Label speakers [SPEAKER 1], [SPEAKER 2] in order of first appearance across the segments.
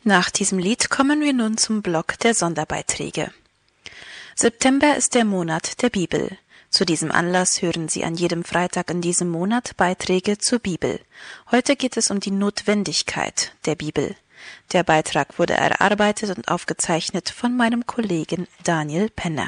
[SPEAKER 1] Nach diesem Lied kommen wir nun zum Block der Sonderbeiträge. September ist der Monat der Bibel. Zu diesem Anlass hören Sie an jedem Freitag in diesem Monat Beiträge zur Bibel. Heute geht es um die Notwendigkeit der Bibel. Der Beitrag wurde erarbeitet und aufgezeichnet von meinem Kollegen Daniel Penner.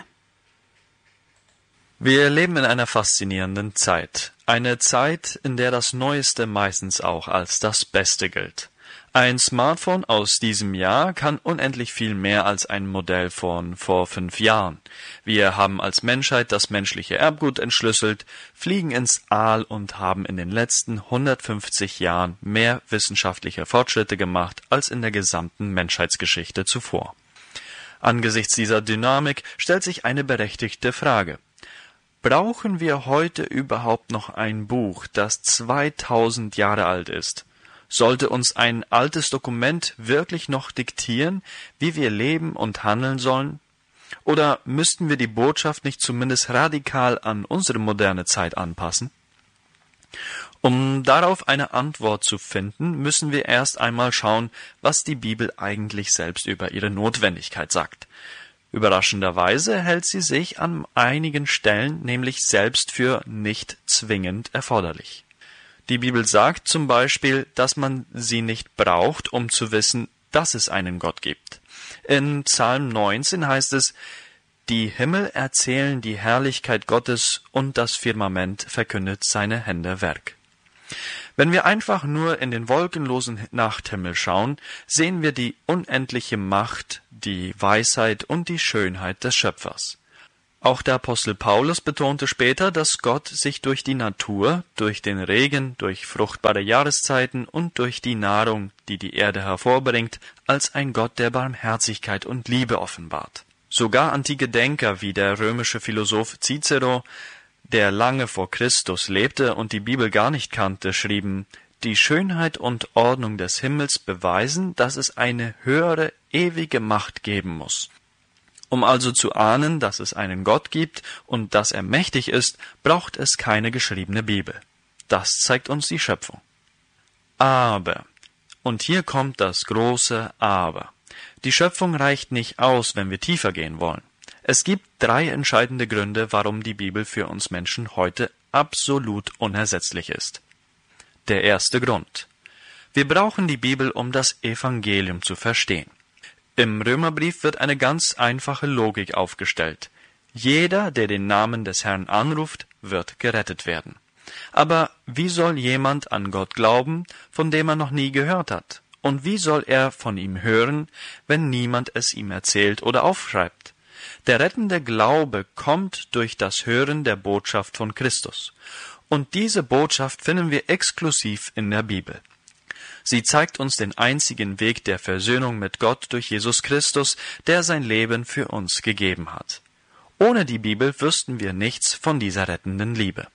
[SPEAKER 2] Wir leben in einer faszinierenden Zeit. Eine Zeit, in der das Neueste meistens auch als das Beste gilt. Ein Smartphone aus diesem Jahr kann unendlich viel mehr als ein Modell von vor 5 Jahren. Wir haben als Menschheit das menschliche Erbgut entschlüsselt, fliegen ins All und haben in den letzten 150 Jahren mehr wissenschaftliche Fortschritte gemacht als in der gesamten Menschheitsgeschichte zuvor. Angesichts dieser Dynamik stellt sich eine berechtigte Frage. Brauchen wir heute überhaupt noch ein Buch, das 2000 Jahre alt ist? Sollte uns ein altes Dokument wirklich noch diktieren, wie wir leben und handeln sollen? Oder müssten wir die Botschaft nicht zumindest radikal an unsere moderne Zeit anpassen? Um darauf eine Antwort zu finden, müssen wir erst einmal schauen, was die Bibel eigentlich selbst über ihre Notwendigkeit sagt. Überraschenderweise hält sie sich an einigen Stellen nämlich selbst für nicht zwingend erforderlich. Die Bibel sagt zum Beispiel, dass man sie nicht braucht, um zu wissen, dass es einen Gott gibt. In Psalm 19 heißt es, die Himmel erzählen die Herrlichkeit Gottes und das Firmament verkündet seine Hände Werk. Wenn wir einfach nur in den wolkenlosen Nachthimmel schauen, sehen wir die unendliche Macht, die Weisheit und die Schönheit des Schöpfers. Auch der Apostel Paulus betonte später, dass Gott sich durch die Natur, durch den Regen, durch fruchtbare Jahreszeiten und durch die Nahrung, die die Erde hervorbringt, als ein Gott der Barmherzigkeit und Liebe offenbart. Sogar antike Denker wie der römische Philosoph Cicero, der lange vor Christus lebte und die Bibel gar nicht kannte, schrieben, die Schönheit und Ordnung des Himmels beweisen, dass es eine höhere, ewige Macht geben muss. Um also zu ahnen, dass es einen Gott gibt und dass er mächtig ist, braucht es keine geschriebene Bibel. Das zeigt uns die Schöpfung. Aber, und hier kommt das große Aber, die Schöpfung reicht nicht aus, wenn wir tiefer gehen wollen. Es gibt 3 entscheidende Gründe, warum die Bibel für uns Menschen heute absolut unersetzlich ist. Der erste Grund. Wir brauchen die Bibel, um das Evangelium zu verstehen. Im Römerbrief wird eine ganz einfache Logik aufgestellt. Jeder, der den Namen des Herrn anruft, wird gerettet werden. Aber wie soll jemand an Gott glauben, von dem er noch nie gehört hat? Und wie soll er von ihm hören, wenn niemand es ihm erzählt oder aufschreibt? Der rettende Glaube kommt durch das Hören der Botschaft von Christus. Und diese Botschaft finden wir exklusiv in der Bibel. Sie zeigt uns den einzigen Weg der Versöhnung mit Gott durch Jesus Christus, der sein Leben für uns gegeben hat. Ohne die Bibel wüssten wir nichts von dieser rettenden Liebe.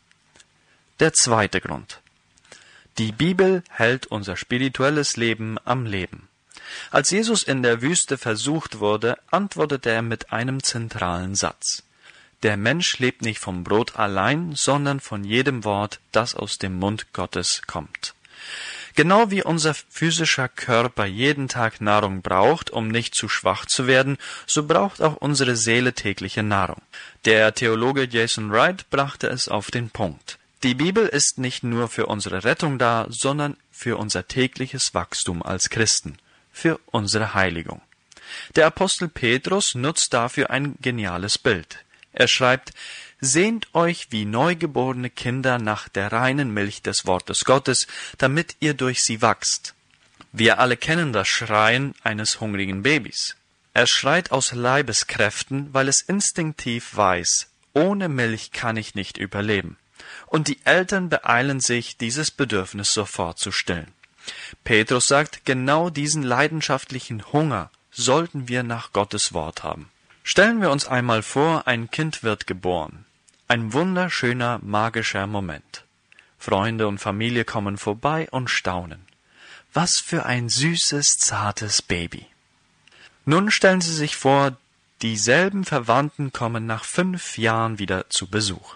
[SPEAKER 2] Der zweite Grund. Die Bibel hält unser spirituelles Leben am Leben. Als Jesus in der Wüste versucht wurde, antwortete er mit einem zentralen Satz. Der Mensch lebt nicht vom Brot allein, sondern von jedem Wort, das aus dem Mund Gottes kommt. Genau wie unser physischer Körper jeden Tag Nahrung braucht, um nicht zu schwach zu werden, so braucht auch unsere Seele tägliche Nahrung. Der Theologe Jason Wright brachte es auf den Punkt. Die Bibel ist nicht nur für unsere Rettung da, sondern für unser tägliches Wachstum als Christen, für unsere Heiligung. Der Apostel Petrus nutzt dafür ein geniales Bild. Er schreibt, sehnt euch wie neugeborene Kinder nach der reinen Milch des Wortes Gottes, damit ihr durch sie wachst. Wir alle kennen das Schreien eines hungrigen Babys. Es schreit aus Leibeskräften, weil es instinktiv weiß, ohne Milch kann ich nicht überleben. Und die Eltern beeilen sich, dieses Bedürfnis sofort zu stillen. Petrus sagt, genau diesen leidenschaftlichen Hunger sollten wir nach Gottes Wort haben. Stellen wir uns einmal vor, ein Kind wird geboren. Ein wunderschöner, magischer Moment. Freunde und Familie kommen vorbei und staunen. Was für ein süßes, zartes Baby. Nun stellen Sie sich vor, dieselben Verwandten kommen nach 5 Jahren wieder zu Besuch.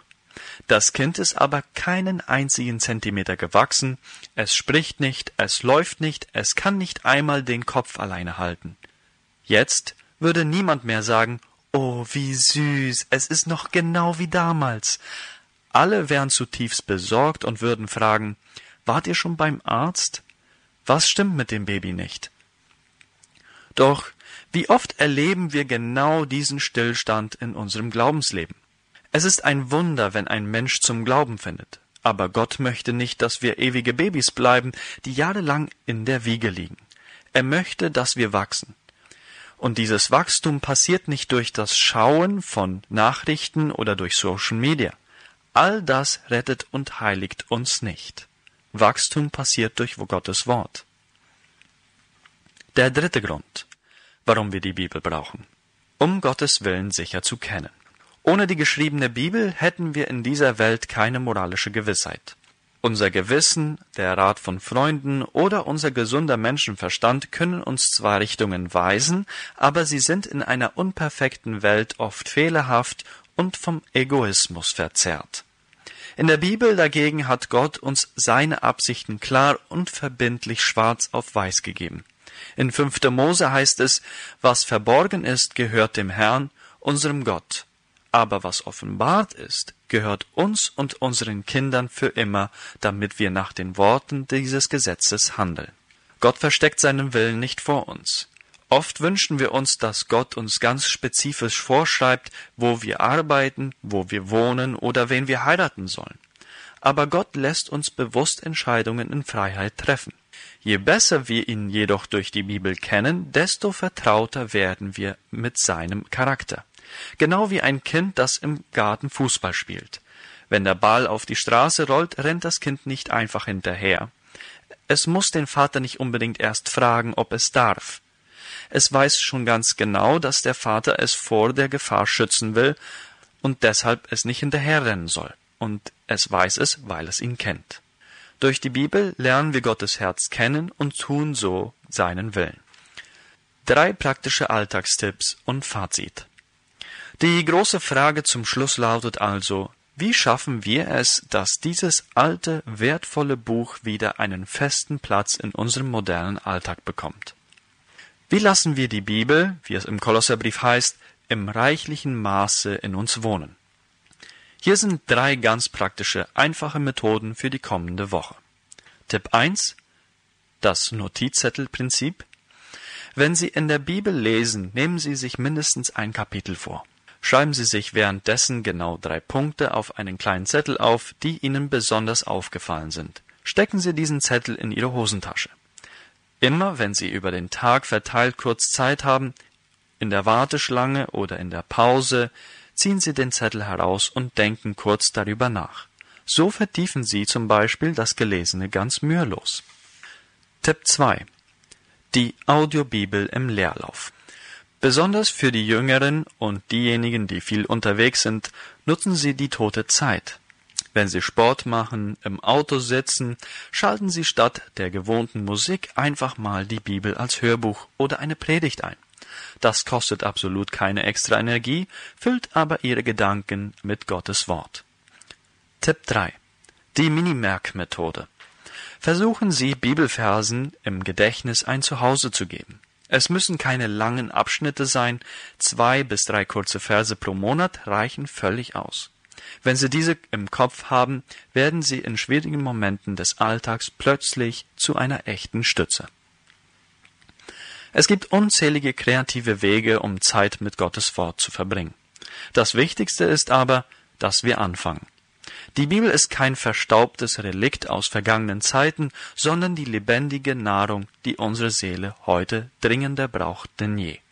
[SPEAKER 2] Das Kind ist aber keinen einzigen Zentimeter gewachsen, es spricht nicht, es läuft nicht, es kann nicht einmal den Kopf alleine halten. Jetzt würde niemand mehr sagen, »Oh, wie süß, es ist noch genau wie damals.« Alle wären zutiefst besorgt und würden fragen, »Wart ihr schon beim Arzt? Was stimmt mit dem Baby nicht?« Doch wie oft erleben wir genau diesen Stillstand in unserem Glaubensleben? Es ist ein Wunder, wenn ein Mensch zum Glauben findet. Aber Gott möchte nicht, dass wir ewige Babys bleiben, die jahrelang in der Wiege liegen. Er möchte, dass wir wachsen. Und dieses Wachstum passiert nicht durch das Schauen von Nachrichten oder durch Social Media. All das rettet und heiligt uns nicht. Wachstum passiert durch Gottes Wort. Der dritte Grund, warum wir die Bibel brauchen: um Gottes Willen sicher zu kennen. Ohne die geschriebene Bibel hätten wir in dieser Welt keine moralische Gewissheit. Unser Gewissen, der Rat von Freunden oder unser gesunder Menschenverstand können uns zwar Richtungen weisen, aber sie sind in einer unperfekten Welt oft fehlerhaft und vom Egoismus verzerrt. In der Bibel dagegen hat Gott uns seine Absichten klar und verbindlich schwarz auf weiß gegeben. In 5. Mose heißt es, was verborgen ist, gehört dem Herrn, unserem Gott. Aber was offenbart ist, gehört uns und unseren Kindern für immer, damit wir nach den Worten dieses Gesetzes handeln. Gott versteckt seinen Willen nicht vor uns. Oft wünschen wir uns, dass Gott uns ganz spezifisch vorschreibt, wo wir arbeiten, wo wir wohnen oder wen wir heiraten sollen. Aber Gott lässt uns bewusst Entscheidungen in Freiheit treffen. Je besser wir ihn jedoch durch die Bibel kennen, desto vertrauter werden wir mit seinem Charakter. Genau wie ein Kind, das im Garten Fußball spielt. Wenn der Ball auf die Straße rollt, rennt das Kind nicht einfach hinterher. Es muss den Vater nicht unbedingt erst fragen, ob es darf. Es weiß schon ganz genau, dass der Vater es vor der Gefahr schützen will und deshalb es nicht hinterherrennen soll. Und es weiß es, weil es ihn kennt. Durch die Bibel lernen wir Gottes Herz kennen und tun so seinen Willen. 3 praktische Alltagstipps und Fazit. Die große Frage zum Schluss lautet also, wie schaffen wir es, dass dieses alte, wertvolle Buch wieder einen festen Platz in unserem modernen Alltag bekommt? Wie lassen wir die Bibel, wie es im Kolosserbrief heißt, im reichlichen Maße in uns wohnen? Hier sind 3 ganz praktische, einfache Methoden für die kommende Woche. Tipp 1: Das Notizzettelprinzip. Wenn Sie in der Bibel lesen, nehmen Sie sich mindestens ein Kapitel vor. Schreiben Sie sich währenddessen genau 3 Punkte auf einen kleinen Zettel auf, die Ihnen besonders aufgefallen sind. Stecken Sie diesen Zettel in Ihre Hosentasche. Immer wenn Sie über den Tag verteilt kurz Zeit haben, in der Warteschlange oder in der Pause, ziehen Sie den Zettel heraus und denken kurz darüber nach. So vertiefen Sie zum Beispiel das Gelesene ganz mühelos. Tipp 2: Die Audiobibel im Leerlauf. Besonders für die Jüngeren und diejenigen, die viel unterwegs sind, nutzen Sie die tote Zeit. Wenn Sie Sport machen, im Auto sitzen, schalten Sie statt der gewohnten Musik einfach mal die Bibel als Hörbuch oder eine Predigt ein. Das kostet absolut keine extra Energie, füllt aber Ihre Gedanken mit Gottes Wort. Tipp 3: Die Minimerk-Methode. Versuchen Sie, Bibelversen im Gedächtnis ein Zuhause zu geben. Es müssen keine langen Abschnitte sein, 2 bis 3 kurze Verse pro Monat reichen völlig aus. Wenn Sie diese im Kopf haben, werden Sie in schwierigen Momenten des Alltags plötzlich zu einer echten Stütze. Es gibt unzählige kreative Wege, um Zeit mit Gottes Wort zu verbringen. Das Wichtigste ist aber, dass wir anfangen. Die Bibel ist kein verstaubtes Relikt aus vergangenen Zeiten, sondern die lebendige Nahrung, die unsere Seele heute dringender braucht denn je.